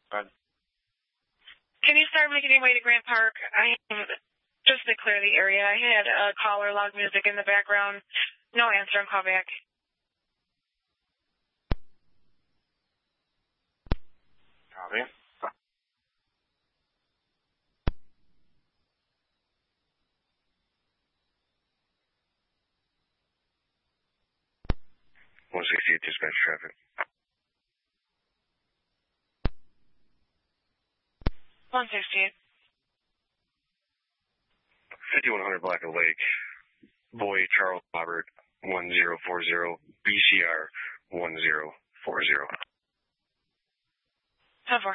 Can you start making your way to Grant Park? Just to clear the area. I had a caller loud music in the background. No answer and call back. Copy. (168) dispatch traffic. 168. 5100 Black Lake. Boy Charles Robert 1040. BCR 1040. 10-4.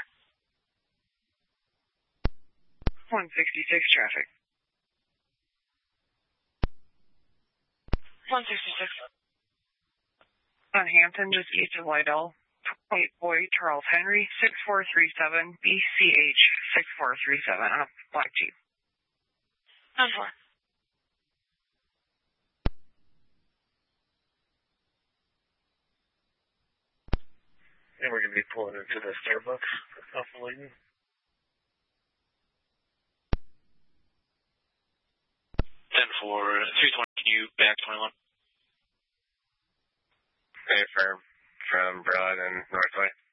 166 traffic. 166. On Hampton, just east of Lydell. Boy Charles Henry 6437 BCH 6437 on a black Jeep. 10-4. And we're going to be pulling into the Starbucks off the Layton. 10-4, 320, can you back 21? Hey, firm from Broad and Northway.